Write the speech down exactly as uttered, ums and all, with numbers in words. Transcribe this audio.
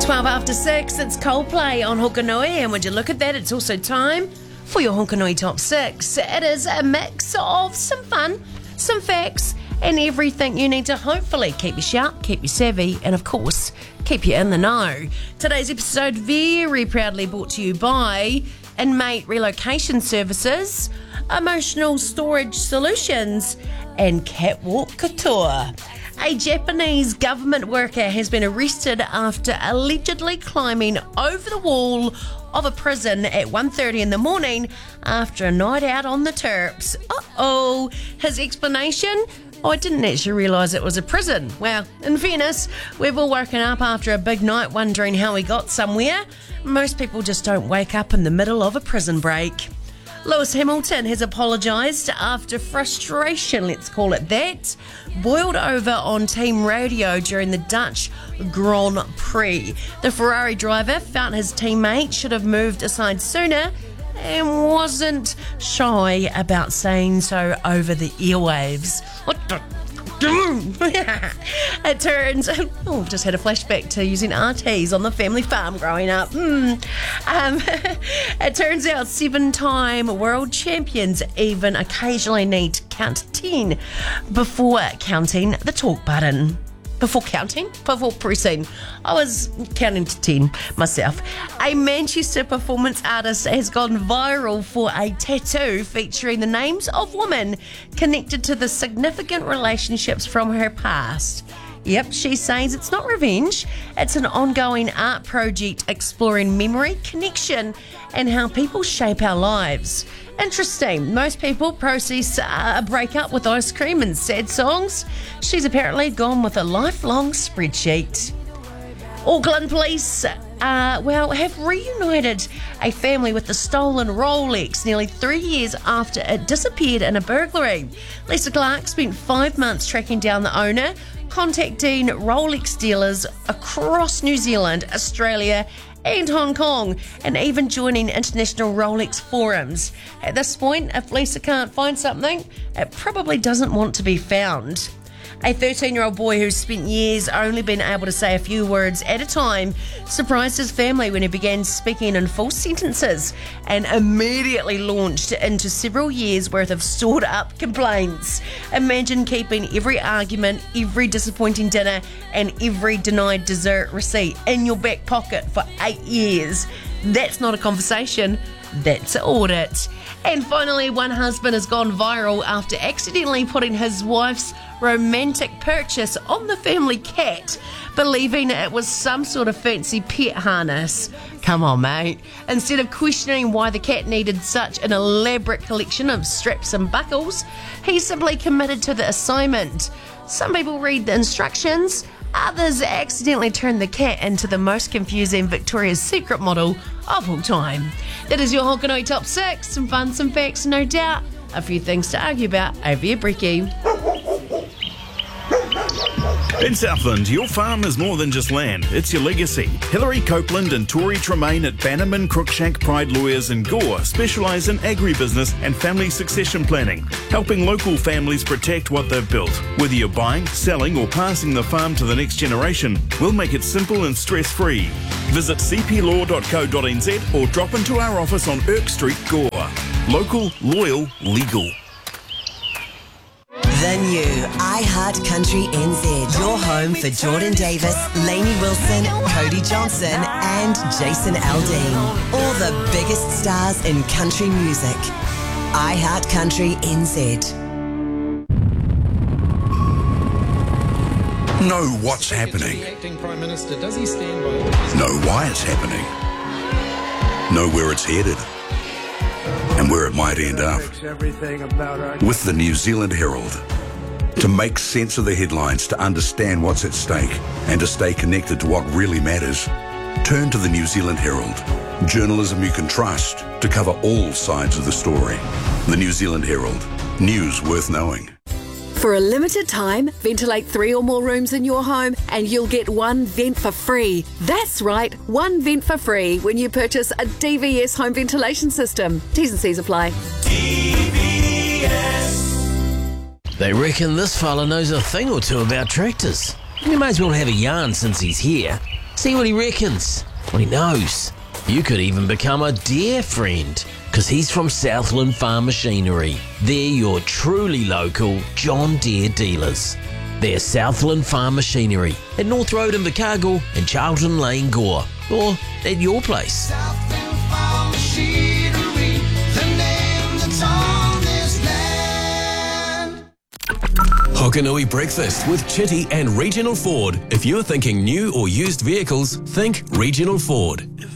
twelve after six, it's Coldplay on Hokanui, and would you look at that, it's also time for your Hokanui Top six. It is a mix of some fun, some facts, and everything you need to hopefully keep you sharp, keep you savvy, and of course, keep you in the know. Today's episode very proudly brought to you by Inmate Relocation Services, Emotional Storage Solutions, and Catwalk Couture. A Japanese government worker has been arrested after allegedly climbing over the wall of a prison at one thirty in the morning after a night out on the Terps. Uh-oh. His explanation? Oh, I didn't actually realise it was a prison. Well, in fairness, we've all woken up after a big night wondering how we got somewhere. Most people just don't wake up in the middle of a prison break. Lewis Hamilton has apologised after frustration, let's call it that, boiled over on team radio during the Dutch Grand Prix. The Ferrari driver felt his teammate should have moved aside sooner and wasn't shy about saying so over the airwaves. What the? It turns, oh, just had a flashback to using R Ts on the family farm growing up. Mm. Um, it turns out seven-time world champions even occasionally need to count to ten before counting the talk button. Before counting? Before pressing. I was counting to ten myself. A Manchester performance artist has gone viral for a tattoo featuring the names of women connected to the significant relationships from her past. Yep, she says it's not revenge. It's an ongoing art project exploring memory, connection, and how people shape our lives. Interesting. Most people process uh, a breakup with ice cream and sad songs. She's apparently gone with a lifelong spreadsheet. Auckland police, uh, well, have reunited a family with the stolen Rolex nearly three years after it disappeared in a burglary. Lisa Clark spent five months tracking down the owner, contacting Rolex dealers across New Zealand, Australia, and Hong Kong, and even joining international Rolex forums. At this point, if Lisa can't find something, it probably doesn't want to be found. A thirteen-year-old boy who's spent years only been able to say a few words at a time surprised his family when he began speaking in full sentences and immediately launched into several years' worth of stored-up complaints. Imagine keeping every argument, every disappointing dinner, and every denied dessert receipt in your back pocket for eight years. That's not a conversation, that's an audit. And finally, one husband has gone viral after accidentally putting his wife's romantic purchase on the family cat, believing it was some sort of fancy pet harness. Come on, mate. Instead of questioning why the cat needed such an elaborate collection of straps and buckles, he simply committed to the assignment. Some people read the instructions, others accidentally turn the cat into the most confusing Victoria's Secret model of all time. That is your Hokanui Top six. Some fun, some facts, no doubt. A few things to argue about over your brekkie. In Southland, your farm is more than just land, it's your legacy. Hilary Copeland and Tori Tremaine at Bannerman, Cruikshank, Pride Lawyers and Gore specialise in agribusiness and family succession planning, helping local families protect what they've built. Whether you're buying, selling or passing the farm to the next generation, we'll make it simple and stress-free. Visit c p law dot co dot n z or drop into our office on Irk Street, Gore. Local, loyal, legal. The new iHeart Country N Z. Your home for Jordan Davis, Lainey Wilson, Cody Johnson and Jason Aldean. All the biggest stars in country music. iHeart Country N Z. Know what's happening. Know why it's happening. Know where it's headed. And where it might end up. With the New Zealand Herald. To make sense of the headlines, to understand what's at stake, and to stay connected to what really matters, turn to the New Zealand Herald. Journalism you can trust to cover all sides of the story. The New Zealand Herald. News worth knowing. For a limited time, ventilate three or more rooms in your home and you'll get one vent for free. That's right, one vent for free when you purchase a D V S home ventilation system. T's and C's apply. D V S. They reckon this fella knows a thing or two about tractors. You may as well have a yarn since he's here. See what he reckons, what he knows. You could even become a dear friend, because he's from Southland Farm Machinery. They're your truly local John Deere dealers. They're Southland Farm Machinery at North Road in Invercargill and Charlton Lane, Gore, or at your place. Southland Farm Machinery, the name that's on this land. Hokanui Breakfast with Chitty and Regional Ford. If you're thinking new or used vehicles, think Regional Ford.